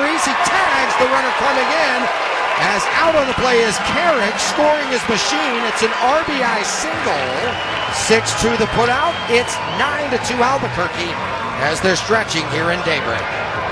Humphreys. He tags the runner coming in. As out on the play is Carrick, scoring his machine. It's an RBI single. 6-2 the putout. It's 9-2 Albuquerque as they're stretching here in daybreak.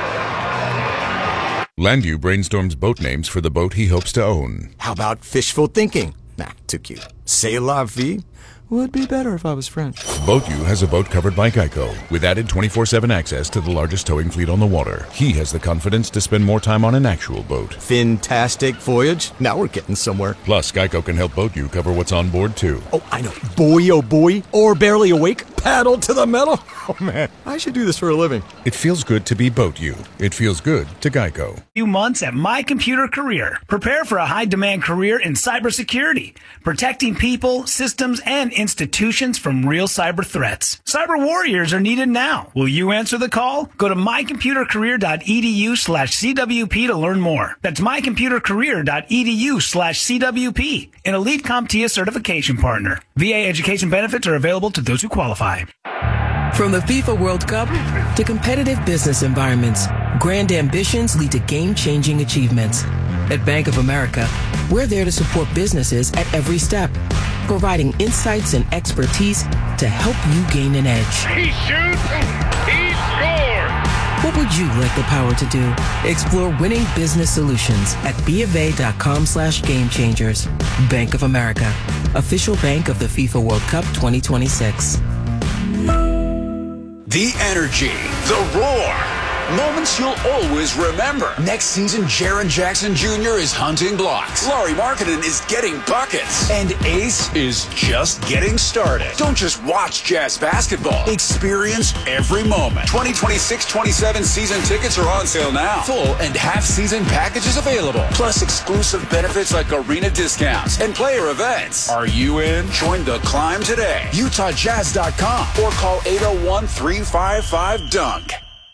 Landu brainstorms boat names for the boat he hopes to own. How about fishful thinking? Nah, too cute. C'est la vie? Would be better if I was French. BoatU has a boat covered by Geico, with added 24/7 access to the largest towing fleet on the water. He has the confidence to spend more time on an actual boat. Fantastic voyage. Now we're getting somewhere. Plus, Geico can help BoatU cover what's on board, too. Oh, I know. Boy, oh boy. Or barely awake. Paddle to the metal. Oh, man. I should do this for a living. It feels good to be BoatU. It feels good to Geico. Few months at My Computer Career. Prepare for a high-demand career in cybersecurity, protecting people, systems, and institutions from real cyber threats. Cyber warriors are needed now. Will you answer the call? Go to mycomputercareer.edu/CWP to learn more. That's mycomputercareer.edu/CWP, an elite CompTIA certification partner. VA education benefits are available to those who qualify. From the FIFA World Cup to competitive business environments, grand ambitions lead to game-changing achievements. At Bank of America, we're there to support businesses at every step, providing insights and expertise to help you gain an edge. He shoots, he scores! What would you like the power to do? Explore winning business solutions at BofA.com/gamechangers. Bank of America, official bank of the FIFA World Cup 2026. The energy, the roar, moments you'll always remember. Next season, Jaren Jackson Jr. is hunting blocks. Laurie Markkinen is getting buckets. And Ace is just getting started. Don't just watch Jazz basketball. Experience every moment. 2026-27 season tickets are on sale now. Full and half-season packages available. Plus exclusive benefits like arena discounts and player events. Are you in? Join the climb today. UtahJazz.com or call 801-355-DUNK.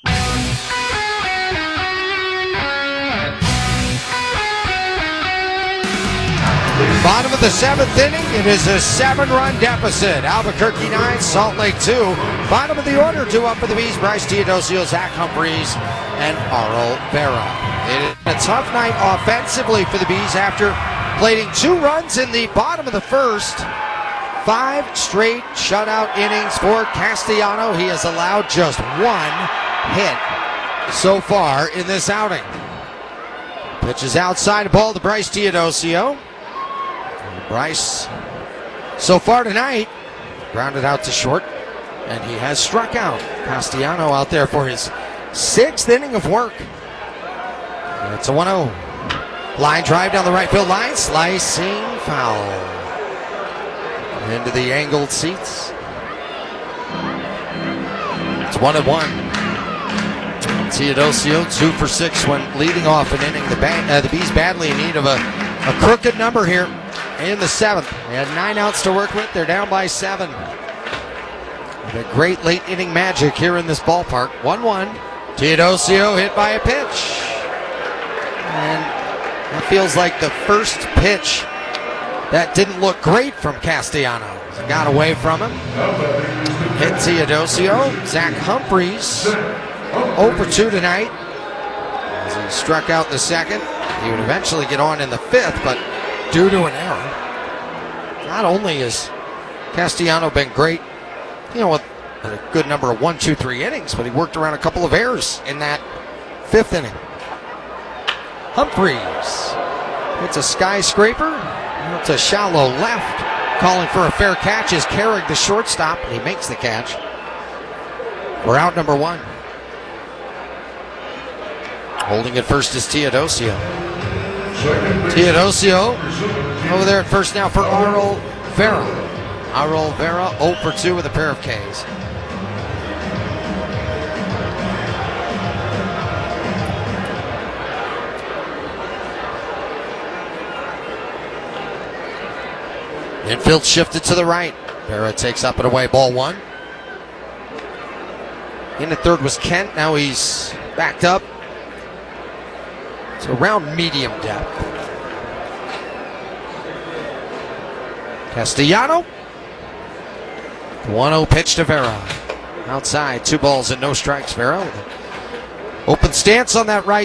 Bottom of the seventh inning, it is a 7-run deficit. Albuquerque 9, Salt Lake 2. Bottom of the order, 2 up for the Bees, Bryce Teodosio, Zach Humphreys, and Arl Vera. It is a tough night offensively for the Bees after plating 2 runs in the bottom of the first. 5 straight shutout innings for Castellano. He has allowed just 1 hit so far in this outing. Pitches outside, ball to Bryce Teodosio. Bryce, so far tonight, grounded out to short, and he has struck out. Castellano out there for his 6th inning of work. It's a 1-0. Line drive down the right field line, slicing foul. Into the angled seats. It's 1-1. Teodosio 2 for 6 when leading off an inning. The Bees badly in need of a crooked number here in the 7th. They had 9 outs to work with. They're down by 7. The great late inning magic here in this ballpark. 1-1. Teodosio hit by a pitch. And that feels like the first pitch that didn't look great from Castellano. He got away from him. Hit Teodosio. Zach Humphreys 0 for 2 tonight. As he struck out in the 2nd. He would eventually get on in the 5th, but due to an error. Not only has Castellano been great, with a good number of 1, 2, 3 innings, but he worked around a couple of errors in that 5th inning. Humphreys hits a skyscraper. It's a shallow left. Calling for a fair catch is Carrick, the shortstop, and he makes the catch. We're out number 1. Holding at first is Teodosio. Teodosio over there at first now for Arl Vera. Arl Vera 0 for 2 with a pair of Ks. Infield shifted to the right. Vera takes up and away, ball 1. In the 3rd was Kent. Now he's backed up. It's around medium depth. Castellano. 1-0 pitch to Vera. Outside, 2 balls and no strikes. Vera with an open stance on that right